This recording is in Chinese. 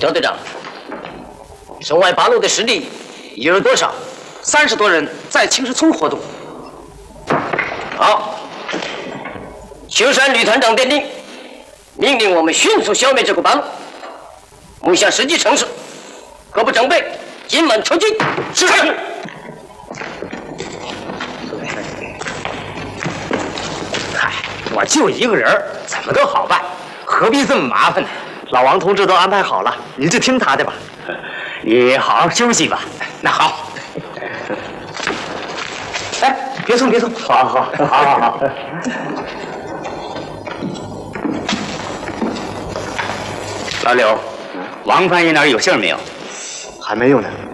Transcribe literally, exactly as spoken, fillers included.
刁队长，城外八路的实力有多少？ 三十多人在青石村活动。 好，秋山旅团长电令，命令我们迅速消灭这股八路，目下实际城市，各部整备，今晚出击。是。 嗨，我就一个人，怎么都好办，何必这么麻烦呢？老王同志都安排好了，你就听他的吧。你好好休息吧。那好。哎，别送别送，好好好好好好。老柳，王翻译那儿有信没有？ 还没有呢。